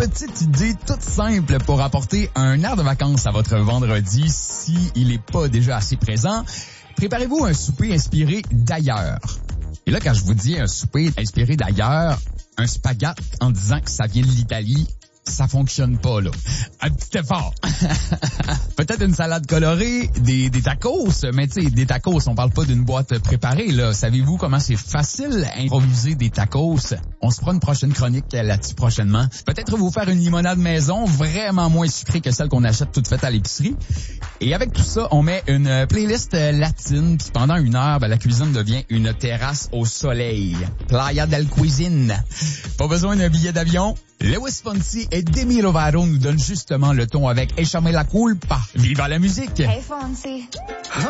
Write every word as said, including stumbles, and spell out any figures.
petite idée toute simple pour apporter un air de vacances à votre vendredi s'il n'est pas déjà assez présent. Préparez-vous un souper inspiré d'ailleurs. Et là, quand je vous dis un souper inspiré d'ailleurs, un spaghette en disant que ça vient de l'Italie, ça fonctionne pas, là. Un petit effort. Peut-être une salade colorée, des, des tacos, mais tu sais, des tacos, on parle pas d'une boîte préparée, là. Savez-vous comment c'est facile à improviser des tacos? On se fera une prochaine chronique là-dessus prochainement. Peut-être vous faire une limonade maison, vraiment moins sucrée que celle qu'on achète toute faite à l'épicerie. Et avec tout ça, on met une playlist latine, puis pendant une heure, ben, la cuisine devient une terrasse au soleil. Playa del Cuisine. Pas besoin d'un billet d'avion. Lewis Fonsi et Demi Lovato nous donnent justement le ton avec Échame la culpa. Viva la musique! Hey Fonsi.